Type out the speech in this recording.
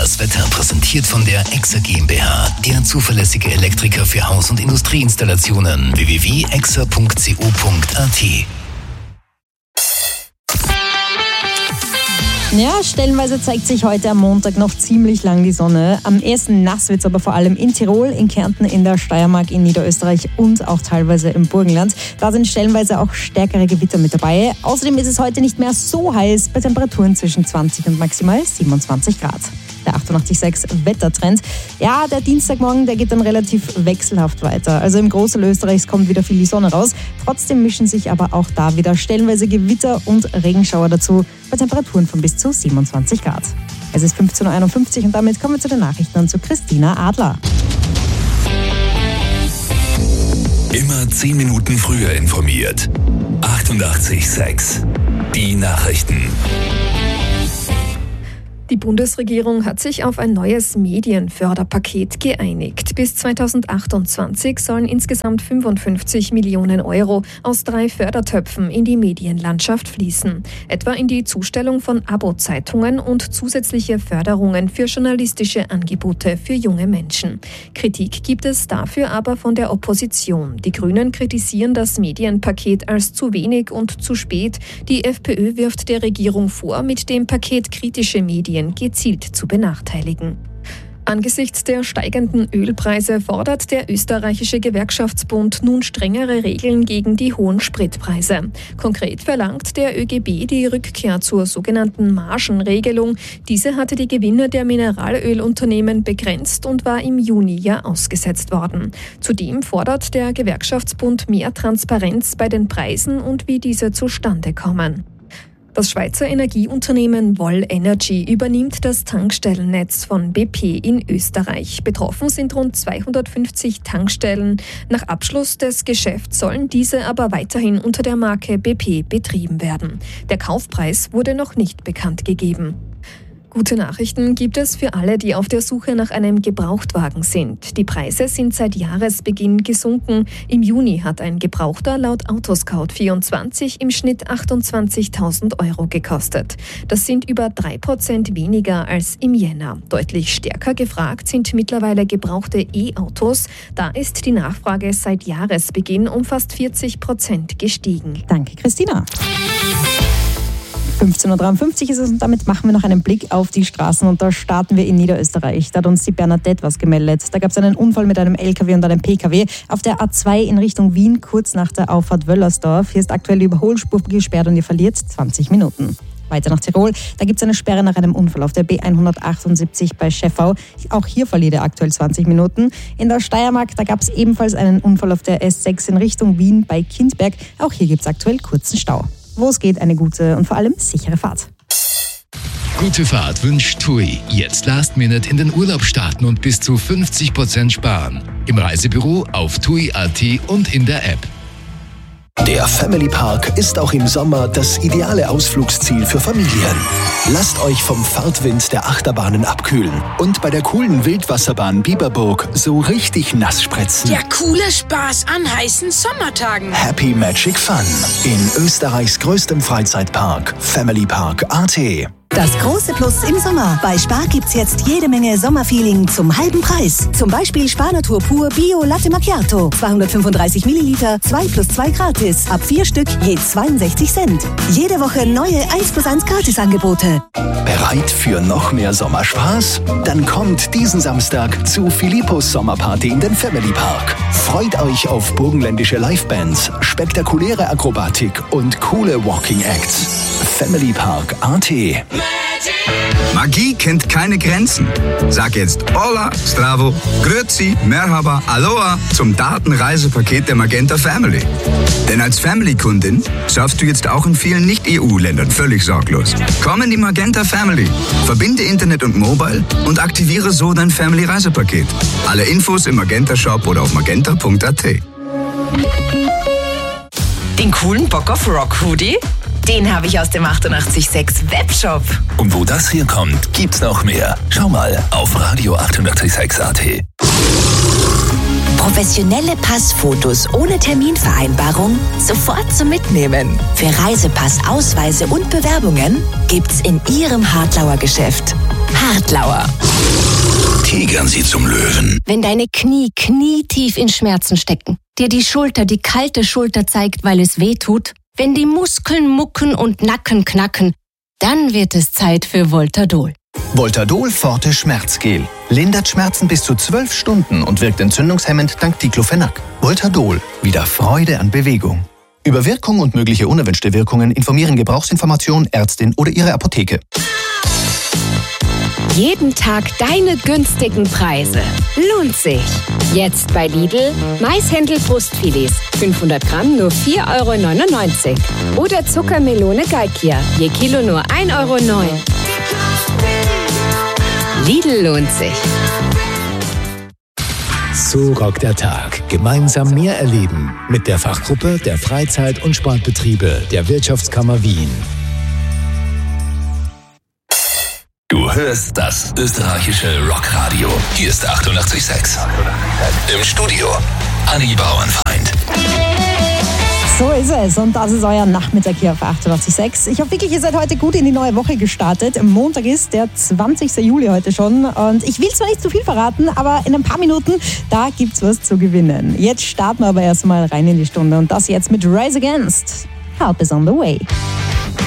Das Wetter präsentiert von der EXA GmbH, der zuverlässige Elektriker für Haus- und Industrieinstallationen. www.exa.co.at. Ja, stellenweise zeigt sich heute am Montag noch ziemlich lang die Sonne. Am ehesten nass wird es aber vor allem in Tirol, in Kärnten, in der Steiermark, in Niederösterreich und auch teilweise im Burgenland. Da sind stellenweise auch stärkere Gewitter mit dabei. Außerdem ist es heute nicht mehr so heiß bei Temperaturen zwischen 20 und maximal 27 Grad. Der 88.6 Wettertrend. Ja, der Dienstagmorgen, der geht dann relativ wechselhaft weiter. Also im Großteil Österreichs kommt wieder viel die Sonne raus. Trotzdem mischen sich aber auch da wieder stellenweise Gewitter und Regenschauer dazu bei Temperaturen von bis zu 27 Grad. Es ist 15.51 Uhr und damit kommen wir zu den Nachrichten und zu Christina Adler. Immer 10 Minuten früher informiert. 88.6 Die Nachrichten. Die Bundesregierung hat sich auf ein neues Medienförderpaket geeinigt. Bis 2028 sollen insgesamt 55 Millionen Euro aus 3 Fördertöpfen in die Medienlandschaft fließen. Etwa in die Zustellung von Abo-Zeitungen und zusätzliche Förderungen für journalistische Angebote für junge Menschen. Kritik gibt es dafür aber von der Opposition. Die Grünen kritisieren das Medienpaket als zu wenig und zu spät. Die FPÖ wirft der Regierung vor, mit dem Paket kritische Medien gezielt zu benachteiligen. Angesichts der steigenden Ölpreise fordert der österreichische Gewerkschaftsbund nun strengere Regeln gegen die hohen Spritpreise. Konkret verlangt der ÖGB die Rückkehr zur sogenannten Margenregelung. Diese hatte die Gewinne der Mineralölunternehmen begrenzt und war im Juni ja ausgesetzt worden. Zudem fordert der Gewerkschaftsbund mehr Transparenz bei den Preisen und wie diese zustande kommen. Das Schweizer Energieunternehmen Vol Energy übernimmt das Tankstellennetz von BP in Österreich. Betroffen sind rund 250 Tankstellen. Nach Abschluss des Geschäfts sollen diese aber weiterhin unter der Marke BP betrieben werden. Der Kaufpreis wurde noch nicht bekannt gegeben. Gute Nachrichten gibt es für alle, die auf der Suche nach einem Gebrauchtwagen sind. Die Preise sind seit Jahresbeginn gesunken. Im Juni hat ein Gebrauchter laut Autoscout24 im Schnitt 28.000 Euro gekostet. Das sind über 3% weniger als im Jänner. Deutlich stärker gefragt sind mittlerweile gebrauchte E-Autos. Da ist die Nachfrage seit Jahresbeginn um fast 40% gestiegen. Danke, Christina. 15.53 Uhr ist es und damit machen wir noch einen Blick auf die Straßen und da starten wir in Niederösterreich. Da hat uns die Bernadette was gemeldet. Da gab es einen Unfall mit einem LKW und einem PKW auf der A2 in Richtung Wien, kurz nach der Auffahrt Wöllersdorf. Hier ist aktuell die Überholspur gesperrt und ihr verliert 20 Minuten. Weiter nach Tirol, da gibt es eine Sperre nach einem Unfall auf der B178 bei Scheffau. Auch hier verliert er aktuell 20 Minuten. In der Steiermark, da gab es ebenfalls einen Unfall auf der S6 in Richtung Wien bei Kindberg. Auch hier gibt es aktuell kurzen Stau. Wo es geht, eine gute und vor allem sichere Fahrt. Gute Fahrt wünscht TUI. Jetzt Last Minute in den Urlaub starten und bis zu 50% sparen. Im Reisebüro, auf TUI.at und in der App. Der Family Park ist auch im Sommer das ideale Ausflugsziel für Familien. Lasst euch vom Fahrtwind der Achterbahnen abkühlen und bei der coolen Wildwasserbahn Biberburg so richtig nass spritzen. Der coole Spaß an heißen Sommertagen. Happy Magic Fun in Österreichs größtem Freizeitpark, Family Park AT. Das große Plus im Sommer. Bei Spar gibt's jetzt jede Menge Sommerfeeling zum halben Preis. Zum Beispiel Spar Natur Pur Bio Latte Macchiato. 235 Milliliter, 2+2 gratis. Ab 4 Stück, je 62 Cent. Jede Woche neue 1+1 Gratisangebote. Bereit für noch mehr Sommerspaß? Dann kommt diesen Samstag zu Philippos Sommerparty in den Family Park. Freut euch auf burgenländische Livebands, spektakuläre Akrobatik und coole Walking Acts. Family Park AT. Magie kennt keine Grenzen. Sag jetzt Hola, Stravo, Grüezi, Merhaba, Aloha zum Datenreisepaket der Magenta Family. Denn als Family-Kundin surfst du jetzt auch in vielen Nicht-EU-Ländern völlig sorglos. Komm in die Magenta Family, verbinde Internet und Mobile und aktiviere so dein Family-Reisepaket. Alle Infos im Magenta-Shop oder auf magenta.at. Den coolen Bock auf Rock Hoodie? Den habe ich aus dem 88.6 Webshop. Und wo das hier kommt, gibt's noch mehr. Schau mal auf Radio 88.6 AT. Professionelle Passfotos ohne Terminvereinbarung sofort zum Mitnehmen. Für Reisepass, Ausweise und Bewerbungen gibt's in Ihrem Hartlauer Geschäft. Hartlauer. Tigern sie zum Löwen. Wenn deine Knie knietief in Schmerzen stecken, dir die Schulter die kalte Schulter zeigt, weil es weh tut, wenn die Muskeln mucken und Nacken knacken, dann wird es Zeit für Voltadol. Voltadol Forte Schmerzgel. Lindert Schmerzen bis zu 12 Stunden und wirkt entzündungshemmend dank Diclofenac. Voltadol. Wieder Freude an Bewegung. Über Wirkung und mögliche unerwünschte Wirkungen informieren Gebrauchsinformation, Ärztin oder Ihre Apotheke. Jeden Tag deine günstigen Preise. Lohnt sich. Jetzt bei Lidl Maishändel-Brustfilets. 500 Gramm nur 4,99 €. Oder Zuckermelone Galkia. Je Kilo nur 1,09 €. Lidl lohnt sich. So rockt der Tag. Gemeinsam mehr erleben mit der Fachgruppe der Freizeit- und Sportbetriebe der Wirtschaftskammer Wien. Du hörst das österreichische Rockradio. Hier ist 88,6. Im Studio Anni Bauernfeind. So ist es und das ist euer Nachmittag hier auf 88,6. Ich hoffe wirklich, ihr seid heute gut in die neue Woche gestartet. Montag ist der 20. Juli heute schon und ich will zwar nicht zu viel verraten, aber in ein paar Minuten, da gibt's was zu gewinnen. Jetzt starten wir aber erstmal rein in die Stunde und das jetzt mit Rise Against. Help is on the way.